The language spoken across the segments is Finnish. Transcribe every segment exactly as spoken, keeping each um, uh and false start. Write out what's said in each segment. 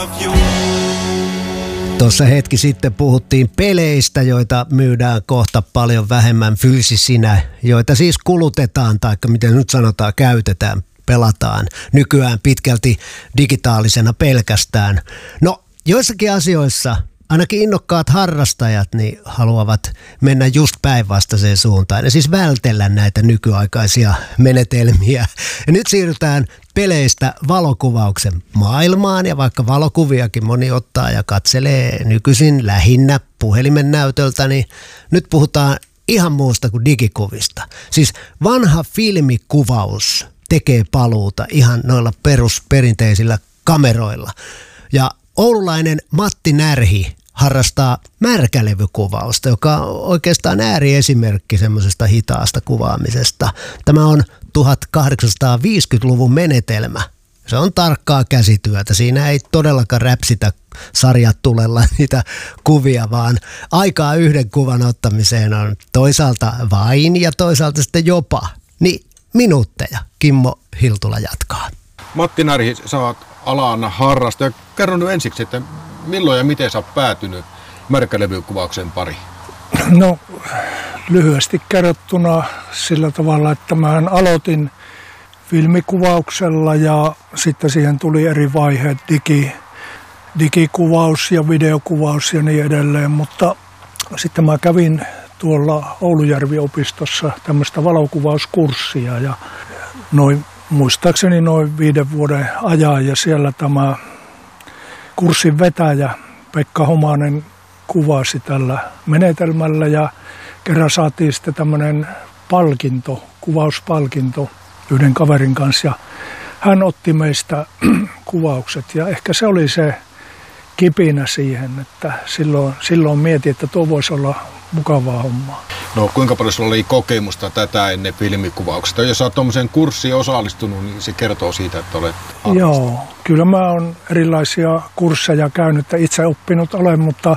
Tuossa hetki sitten puhuttiin peleistä, joita myydään kohta paljon vähemmän fyysisinä, joita siis kulutetaan tai miten nyt sanotaan käytetään, pelataan nykyään pitkälti digitaalisena pelkästään. No joissakin asioissa ainakin innokkaat harrastajat niin haluavat mennä just päinvastaiseen suuntaan ja siis vältellä näitä nykyaikaisia menetelmiä. Ja nyt siirrytään peleistä valokuvauksen maailmaan ja vaikka valokuviakin moni ottaa ja katselee nykyisin lähinnä puhelimen näytöltä, niin nyt puhutaan ihan muusta kuin digikuvista. Siis vanha filmikuvaus tekee paluuta ihan noilla perusperinteisillä kameroilla. Ja oululainen Matti Närhi harrastaa märkälevykuvausta, joka on oikeastaan ääriesimerkki semmoisesta hitaasta kuvaamisesta. Tämä on tuhatkahdeksansataaviisikymmentäluvun menetelmä. Se on tarkkaa käsityötä. Siinä ei todellakaan räpsitä sarjat tulella niitä kuvia, vaan aikaa yhden kuvan ottamiseen on toisaalta vain ja toisaalta sitten jopa niin minuutteja. Kimmo Hiltula jatkaa. Matti Närhi, sä oot alan harrastaja. Kerro nyt ensiksi, että milloin ja miten sä oot päätynyt märkälevykuvauksen pariin? No lyhyesti kerrottuna sillä tavalla, että mä aloitin filmikuvauksella ja sitten siihen tuli eri vaiheet, digi, digikuvaus ja videokuvaus ja niin edelleen, mutta sitten mä kävin tuolla Oulujärvi-opistossa tämmöistä valokuvauskurssia ja noin muistaakseni noin viiden vuoden ajan ja siellä tämä kurssin vetäjä Pekka Homanen kuvasi tällä menetelmällä ja kerran saatiin sitten tämmöinen palkinto, kuvauspalkinto yhden kaverin kanssa ja hän otti meistä kuvaukset ja ehkä se oli se kipinä siihen, että silloin, silloin mietin, että tuo voisi olla mukavaa hommaa. No kuinka paljon sulla oli kokemusta tätä ennen filmikuvauksesta? Jos olet tuommoiseen kurssiin osallistunut, niin se kertoo siitä, että olet harrastanut. Joo, kyllä mä oon erilaisia kursseja käynyt, että itse oppinut olen, mutta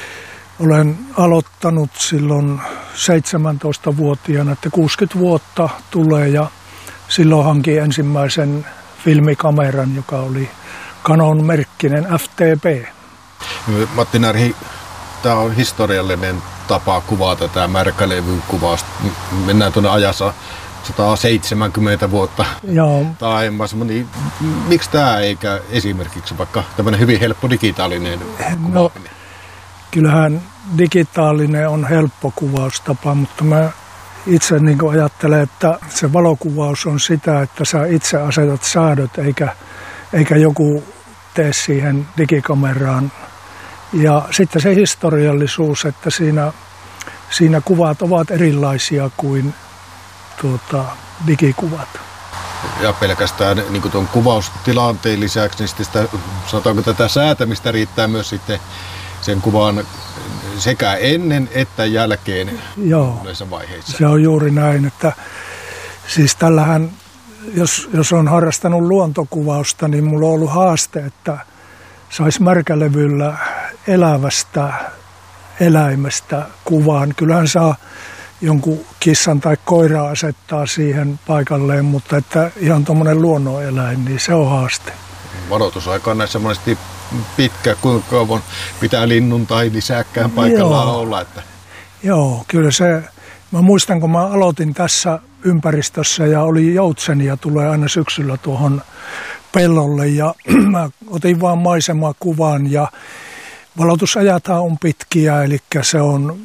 olen aloittanut silloin seitsemäntoistavuotiaana, että kuusikymmentä vuotta tulee ja silloin hankin ensimmäisen filmikameran, joka oli Canon merkkinen F T P. Matti Närhi, tämä on historiallinen tapa kuvata tämä märkälevykuvausta. Mennään tuonne ajassa sata seitsemänkymmentä vuotta taiemmas. Niin, miksi tämä eikä esimerkiksi vaikka tämmöinen hyvin helppo digitaalinen kuvaaminen? No, kyllähän digitaalinen on helppo kuvaustapa, mutta mä itse niin kuin ajattelen, että se valokuvaus on sitä, että sä itse asetat säädöt eikä, eikä joku tee siihen digikameraan. Ja sitten se historiallisuus, että siinä, siinä kuvat ovat erilaisia kuin tuota, digikuvat. Ja pelkästään niin kuin tuon kuvaustilanteen lisäksi, niin sitten sitä, sanotaanko tätä säätämistä riittää myös sitten sen kuvan sekä ennen että jälkeen. Joo, näissä vaiheissa. Se on juuri näin, että siis tällähän, jos, jos on harrastanut luontokuvausta, niin mulla on ollut haaste, että saisi märkälevyllä elävästä eläimestä kuvaan. Kyllähän saa jonkun kissan tai koiraa asettaa siihen paikalleen, mutta että ihan tuommoinen luonnoneläin, niin se on haaste. Varoitusaika on näissä monesti pitkä, kuinka kauan pitää linnun tai nisäkkään paikallaan Joo. olla. Että... Joo, kyllä se, mä muistan kun mä aloitin tässä ympäristössä ja oli joutsenia tulee aina syksyllä tuohon pellolle ja mä otin vaan maisemakuvaan ja valotusajathan on pitkiä, eli se on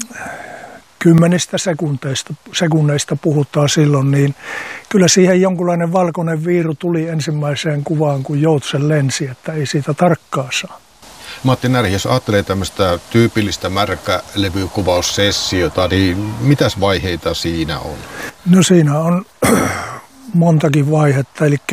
kymmenistä sekunteista, sekunneista puhutaan silloin, niin kyllä siihen jonkunlainen valkoinen viiru tuli ensimmäiseen kuvaan, kun joutsen lensi, että ei siitä tarkkaa saa. Matti Närhi, jos ajattelee tämmöistä tyypillistä märkälevykuvaussessiota, niin mitäs vaiheita siinä on? No siinä on montakin vaihetta, eli,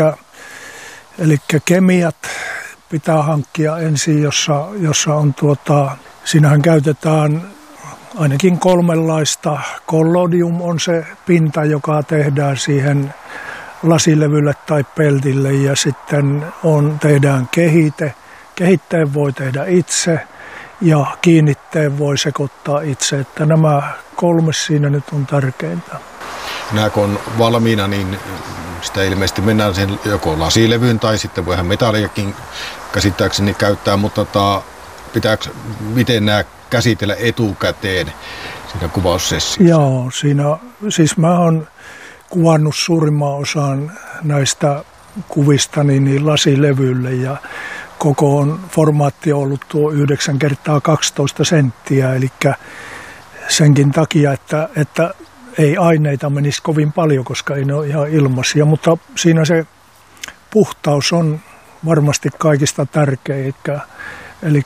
eli kemiat pitää hankkia ensin, jossa, jossa on tuota, siinähän käytetään ainakin kolmenlaista. Collodium on se pinta, joka tehdään siihen lasilevylle tai peltille ja sitten on, tehdään kehite. Kehitteen voi tehdä itse ja kiinnitteen voi sekoittaa itse, että nämä kolme siinä nyt on tärkeintä. Nämä kun on valmiina, niin sitä ilmeisesti mennään sen joko lasilevyyn tai sitten voihan metalliakin käsittääkseni käyttää, mutta tota, pitääkö, miten nämä käsitellä etukäteen siinä kuvaussessiossa? Joo, siinä, siis mä oon kuvannut suurimman osan näistä kuvistani niin lasilevylle ja koko on formaatti on ollut tuo yhdeksän kertaa kaksitoista senttiä, eli senkin takia, että, että ei aineita menisi kovin paljon, koska ei ne ole ihan ilmaisia, mutta siinä se puhtaus on varmasti kaikista tärkein, eli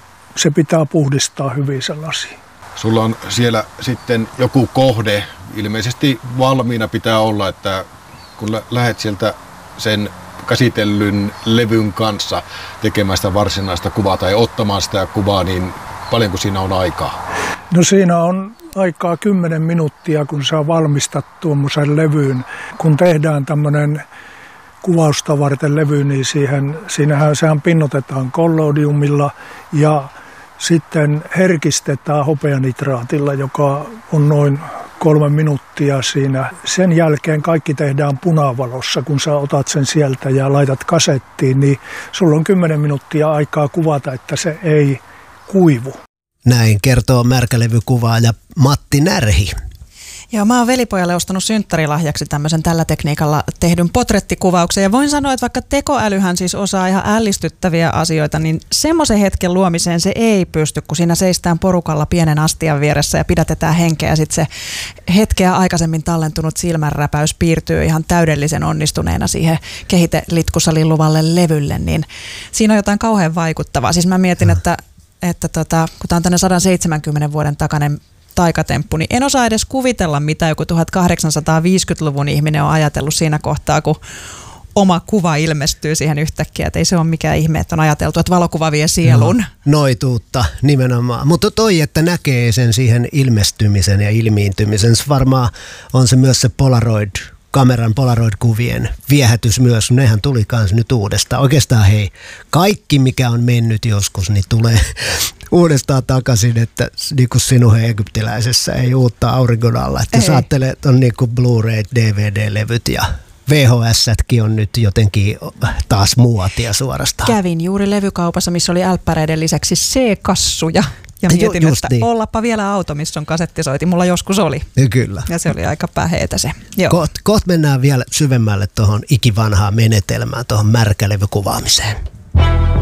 se pitää puhdistaa hyvin se lasi. Sulla on siellä sitten joku kohde, ilmeisesti valmiina pitää olla, että kun lä- lähdet sieltä sen käsitellyn levyn kanssa tekemään sitä varsinaista kuvaa tai ottamaan sitä kuvaa, niin paljonko siinä on aikaa? No siinä on aikaa kymmenen minuuttia, kun saa valmistat tuommoisen levyyn. Kun tehdään tämmöinen kuvausta varten levy, niin siihen, siinähän sehän pinnotetaan collodiumilla ja sitten herkistetään hopeanitraatilla, joka on noin kolme minuuttia siinä. Sen jälkeen kaikki tehdään punavalossa, kun sä otat sen sieltä ja laitat kasettiin, niin sulla on kymmenen minuuttia aikaa kuvata, että se ei kuivu. Näin kertoo märkälevykuvaaja Matti Närhi. Joo, mä oon velipojalle ostanut synttärilahjaksi tämmöisen tällä tekniikalla tehdyn portrettikuvauksen. Ja voin sanoa, että vaikka tekoälyhän siis osaa ihan ällistyttäviä asioita, niin semmoisen hetken luomiseen se ei pysty, kun siinä seistään porukalla pienen astian vieressä ja pidätetään henkeä. Sitten se hetkeä aikaisemmin tallentunut silmänräpäys piirtyy ihan täydellisen onnistuneena siihen kehitelitkussa lilluvalle levylle. Niin siinä on jotain kauhean vaikuttavaa. Siis mä mietin, että, että tota, kun tämä on tänne sata seitsemänkymmentä vuoden takainen taikatemppu, niin en osaa edes kuvitella, mitä joku tuhatkahdeksansataaviisikymmentäluvun ihminen on ajatellut siinä kohtaa, kun oma kuva ilmestyy siihen yhtäkkiä. Että ei se ole mikään ihme, että on ajateltu, että valokuva vie sielun. No, noituutta nimenomaan. Mutta toi, että näkee sen siihen ilmestymisen ja ilmiintymisen, se varmaan on se myös se Polaroid, kameran Polaroid-kuvien viehätys myös. Nehän tuli kanssa nyt uudestaan. Oikeastaan hei, kaikki mikä on mennyt joskus, niin tulee uudestaan takaisin, että niin kuin sinun egyptiläisessä ei uutta auringon alla. Että jos ajattelee, että on niin kuin Blu-ray, D V D-levyt ja V H S-kin on nyt jotenkin taas muotia suorastaan. Kävin juuri levykaupassa, missä oli älppäreiden lisäksi C-kassuja. Ja mietin, Ju, että niin. ollapa vielä auto, missä on kasettisoiti. Mulla joskus oli. Ja kyllä. Ja se oli aika päheetä se. Kohta koht mennään vielä syvemmälle tuohon ikivanhaan menetelmään, tuohon märkälevykuvaamiseen.